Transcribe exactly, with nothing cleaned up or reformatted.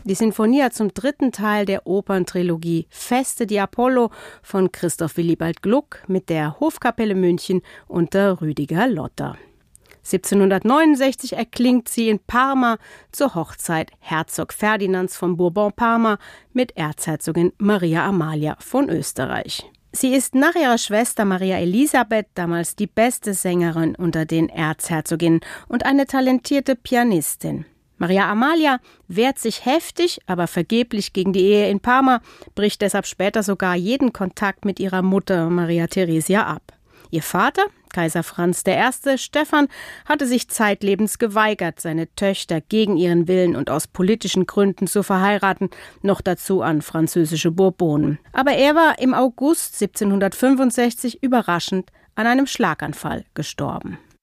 die Sinfonia zum dritten Teil der Operntrilogie Feste di Apollo von Christoph Willibald Gluck mit der Hofkapelle München unter Rüdiger Lotter. siebzehnhundertneunundsechzig erklingt sie in Parma zur Hochzeit Herzog Ferdinands von Bourbon-Parma mit Erzherzogin Maria Amalia von Österreich. Sie ist nach ihrer Schwester Maria Elisabeth damals die beste Sängerin unter den Erzherzoginnen und eine talentierte Pianistin. Maria Amalia wehrt sich heftig, aber vergeblich gegen die Ehe in Parma, bricht deshalb später sogar jeden Kontakt mit ihrer Mutter Maria Theresia ab. Ihr Vater, Kaiser Franz der Erste. Stephan, hatte sich zeitlebens geweigert, seine Töchter gegen ihren Willen und aus politischen Gründen zu verheiraten, noch dazu an französische Bourbonen. Aber er war im August siebzehnhundertfünfundsechzig überraschend an einem Schlaganfall gestorben.